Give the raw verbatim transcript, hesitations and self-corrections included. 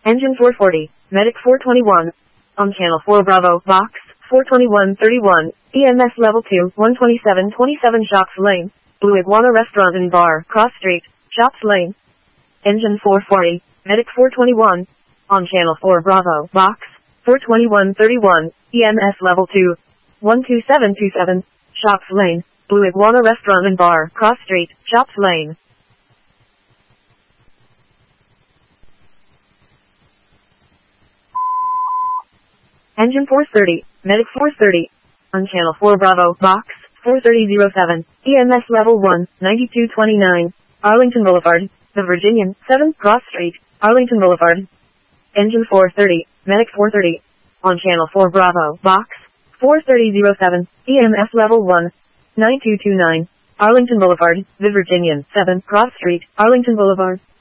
Engine four forty, Medic four twenty-one. On channel four Bravo, box, four twenty-one thirty-one, E M S level two, one twenty-seven twenty-seven Shops Lane, Blue Iguana Restaurant and Bar, Cross Street, Shops Lane. Engine four forty, Medic four twenty-one. On channel four Bravo, box, four twenty-one thirty-one, E M S level two, one two seven two seven, Shops Lane, Blue Iguana Restaurant and Bar, Cross Street, Shops Lane. Engine four thirty, Medic four thirty. On channel four Bravo, box, four thirty oh seven, E M S level one, ninety-two twenty-nine, Arlington Boulevard, The Virginian, seven, Cross Street, Arlington Boulevard. Engine four thirty, Medic four thirty. On channel four Bravo, box, four thirty oh seven, E M S level one, nine two two nine, Arlington Boulevard, The Virginian, seven, Cross Street, Arlington Boulevard.